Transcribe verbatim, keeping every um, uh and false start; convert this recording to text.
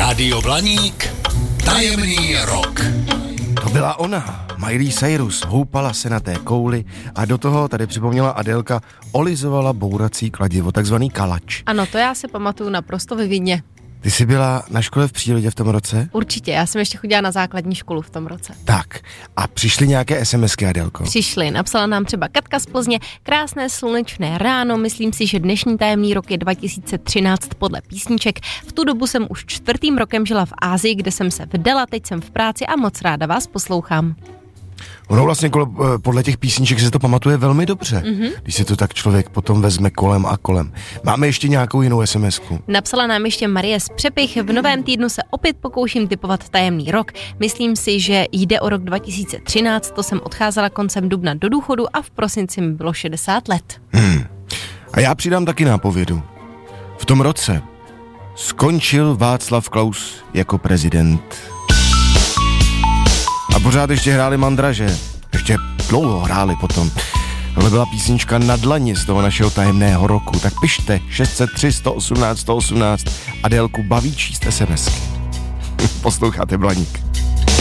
Rádio Blaník, tajemný rok. To byla ona, Miley Cyrus, houpala se na té kouli a do toho, tady připomněla Adélka, olizovala bourací kladivo, takzvaný kalač. Ano, to já si pamatuju naprosto vyvidně. Ty jsi byla na škole v přírodě v tom roce? Určitě, já jsem ještě chodila na základní školu v tom roce. Tak, a přišly nějaké SMSky, Adélko? Přišly, napsala nám třeba Katka z Plzně, krásné slunečné ráno, myslím si, že dnešní tajemný rok je dva tisíce třináct podle písniček. V tu dobu jsem už čtvrtým rokem žila v Ázii, kde jsem se vdala, teď jsem v práci a moc ráda vás poslouchám. Ono vlastně kole, podle těch písniček se to pamatuje velmi dobře, mm-hmm. když se to tak člověk potom vezme kolem a kolem. Máme ještě nějakou jinou SMSku? Napsala nám ještě Marie z Přepych. V novém týdnu se opět pokouším typovat tajemný rok. Myslím si, že jde o rok dva tisíce třináct, to jsem odcházela koncem dubna do důchodu a v prosinci mi bylo šedesát let. Hmm. A já přidám taky nápovědu. V tom roce skončil Václav Klaus jako prezident. A pořád ještě hráli Mandraže. Ještě dlouho hráli potom. Tohle byla písnička Na dlani z toho našeho tajemného roku. Tak pište šest set tři, sto osmnáct, sto osmnáct. Adélku baví číst SMSky. Posloucháte Blaník.